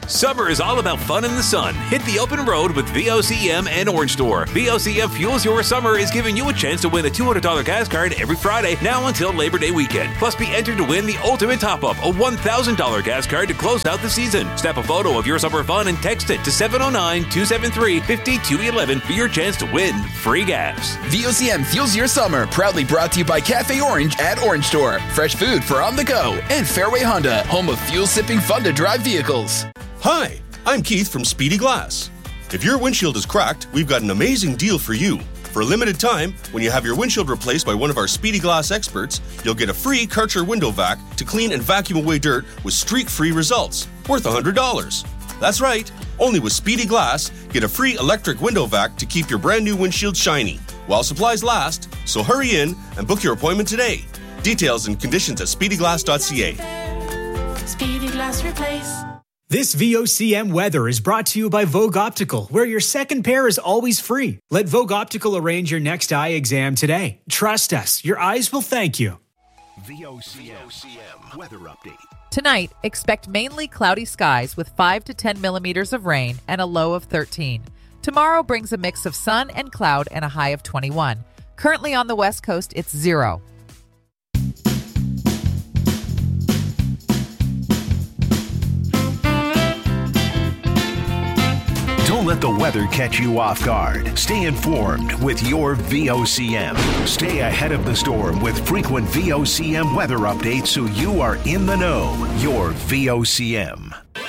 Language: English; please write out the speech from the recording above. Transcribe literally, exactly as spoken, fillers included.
Summer is all about fun in the sun. Hit the open road with V O C M and Orange Store. V O C M Fuels Your Summer is giving you a chance to win a two hundred dollars gas card every Friday now until Labor Day weekend. Plus, be entered to win the ultimate top-up, a one thousand dollars gas card to close out the season. Snap a photo of your summer fun and text it to seven oh nine, two seven three, five two one one for your chance to win free gas. V O C M Fuels Your Summer, proudly brought to you by Cafe Orange at Orange Store. Fresh food for on the go. And Fairway Honda, home of fuel-sipping, fun-to-drive vehicles. Hi, I'm Keith from Speedy Glass. If your windshield is cracked, we've got an amazing deal for you. For a limited time, when you have your windshield replaced by one of our Speedy Glass experts, you'll get a free Karcher window vac to clean and vacuum away dirt with streak-free results, worth one hundred dollars. That's right, only with Speedy Glass, get a free electric window vac to keep your brand new windshield shiny, while supplies last, so hurry in and book your appointment today. Details and conditions at speedy glass dot c a. Speedy Glass Replace. This V O C M weather is brought to you by Vogue Optical, where your second pair is always free. Let Vogue Optical arrange your next eye exam today. Trust us, your eyes will thank you. V O C M weather update. Tonight, expect mainly cloudy skies with five to ten millimeters of rain and a low of thirteen. Tomorrow brings a mix of sun and cloud and a high of twenty-one. Currently on the West Coast, it's zero. Don't let the weather catch you off guard. Stay informed with your V O C M. Stay ahead of the storm with frequent V O C M weather updates so you are in the know. Your V O C M.